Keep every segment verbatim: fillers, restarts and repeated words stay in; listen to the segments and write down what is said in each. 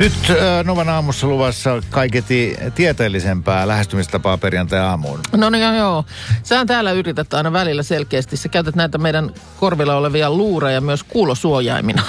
Nyt äh, Novan aamussa luvassa kaiketi tieteellisempää lähestymistapaa perjantai-aamuun. No niin, joo, joo. Sä täällä yrität aina välillä selkeästi. Sä käytät näitä meidän korvilla olevia luureja myös kuulosuojaimina.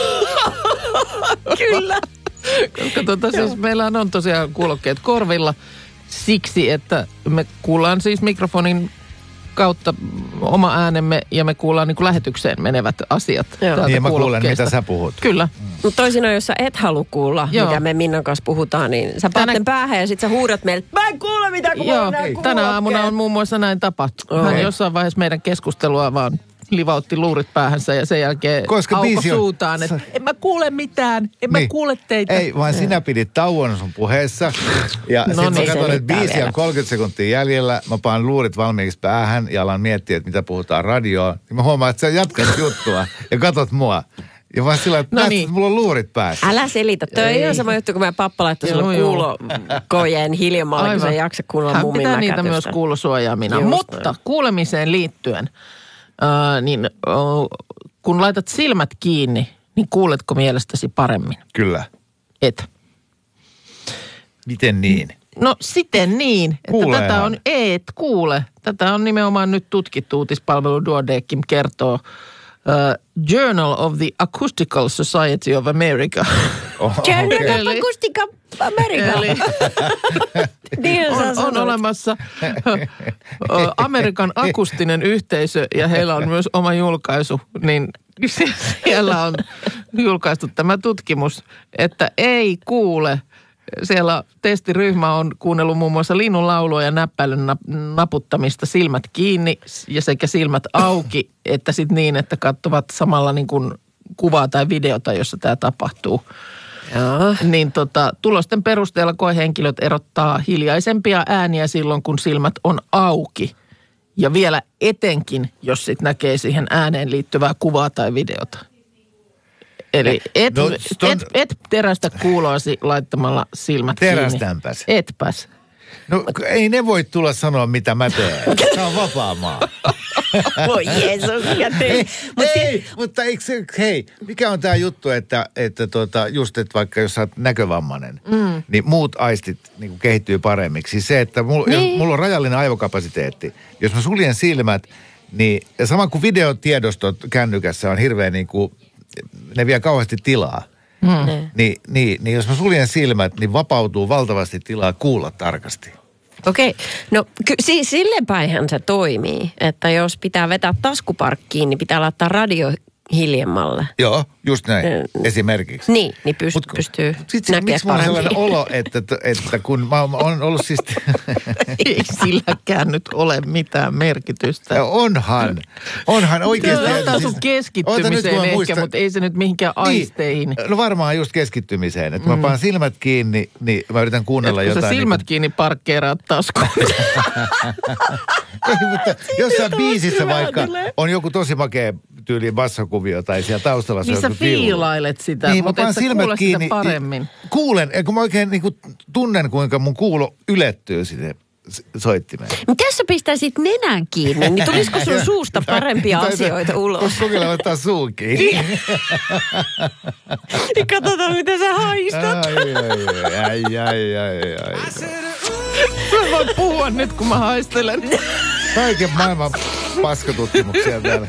Kyllä. Koska tota, siis meillä on tosiaan kuulokkeet korvilla siksi, että me kuullaan siis mikrofonin kautta oma äänemme ja me kuullaan niin kuin lähetykseen menevät asiat. Niin mä kuulen, mitä sä puhut. Kyllä. Mm. Mutta toisinaan, jos sä et halua kuulla, Joo. mitä me Minnan kanssa puhutaan, niin sä Tänä... paatten päähän ja sit sä huudat meille, mä en kuule mitä kun Joo, tänä aamuna on muun muassa näin tapahtunut. Hän jossain vaiheessa meidän keskustelua vaan livautti luurit päähänsä ja sen jälkeen Koska auko on... suutaan, että en mä kuule mitään, en niin. mä kuule teitä. Ei, vaan sinä pidit tauon sun puheessa ja no sitten niin, mä katson, että biisi on kolmekymmentä sekuntia jäljellä, mä paan luurit valmiiksi päähän ja alan miettiä, että mitä puhutaan radioon. Ja mä huomaan, että sä jatkat juttua ja katot mua. Ja vaan sillä, että no niin. mulla on luurit päässä. Älä selitä. Toi ei. ei ole sama juttu, kun meidän pappa laittoi sulle kuulokojeen hiljamalle, kun sä ei jaksa kuunnella mummin mäkätystä. Hän pitää niitä myös kuulosuojaamina. Just Mutta noin. Kuulemiseen liittyen, äh, niin äh, kun laitat silmät kiinni, niin kuuletko mielestäsi paremmin? Kyllä. Et. Miten niin? No siten niin, että Kuuleehan. tätä on, et kuule. Tätä on nimenomaan nyt tutkittu, uutispalvelu Duodeckim kertoo. Uh, Journal of the Acoustical Society of America. Oh, Journal okay. of Acoustical America. Eli niin on, on olemassa uh, Amerikan akustinen yhteisö ja heillä on myös oma julkaisu, niin siellä on julkaistu tämä tutkimus, että ei kuule. Siellä testiryhmä on kuunnellut muun muassa linnun laulua ja näppäilyn naputtamista silmät kiinni ja sekä silmät auki, että sitten niin, että katsovat samalla niin kuin kuvaa tai videota, jossa tämä tapahtuu. Ja. Niin tota, tulosten perusteella koehenkilöt erottaa hiljaisempia ääniä silloin, kun silmät on auki. Ja vielä etenkin, jos sitten näkee siihen ääneen liittyvää kuvaa tai videota. Eli et, no, ton... et, et terästä kuuloasi laittamalla silmät Terästänpäs. kiinni. Etpäs. No ei ne voi tulla sanoa, mitä mä teen. Tämä on vapaa maa. Voi Jeesus, mikä ei, Mut ei, ti- mutta eikö se, hei, mikä on tämä juttu, että, että tota, just, että vaikka jos sä oot näkövammainen, mm. niin muut aistit niin kuin kehittyy paremmiksi. Siis se, että mulla, niin. jos, mulla on rajallinen aivokapasiteetti. Jos mä suljen silmät, niin ja sama kuin videotiedostot kännykässä on hirveän niin kuin ne vie kauheasti tilaa. Mm. Ni, niin, niin jos mä suljen silmät, niin vapautuu valtavasti tilaa kuulla tarkasti. Okei. Okay. No ky- siis silleen päinhän se toimii, että jos pitää vetää taskuparkkiin, niin pitää laittaa radio hiljemmalle. Joo, just näin. Mm. Esimerkiksi. Niin, niin pyst- Mut, pystyy näkemään miksi mulla on sellainen olo, että, että kun mä oon ollut siis... Ei silläkään nyt ole mitään merkitystä. Onhan. Onhan oikeasti. Tämä on sun keskittymiseen ehkä, muista... mutta ei se nyt mihinkään aisteihin. Niin. No varmaan just keskittymiseen. Että mm. mä paan silmät kiinni, niin mä yritän kuunnella et, kun jotain. Kun sä silmät niin... kiinni parkkeeraat taskuun. Ei, mutta jossain biisissä vaikka on joku tosi makea tyyliin bassokuvio tai siellä taustalla se niin on sä fiilailet sitä, niin, mutta et sä kuule kiinni, sitä paremmin. Kuulen, kun mä oikein niin kuin tunnen, kuinka mun kuulo ylettyy sinne soittimeen. Mutta jos sä pistäisit nenän kiinni, niin tulisiko sun suusta parempia asioita ulos? Koska kokeilla ottaa suu kiinni. Niin katsotaan, mitä sä haistat. Ai, ai, ai, ai, ai. Mä voin puhua nyt, kun mä haistelen. Kaiken maailman paskatutkimuksia täällä.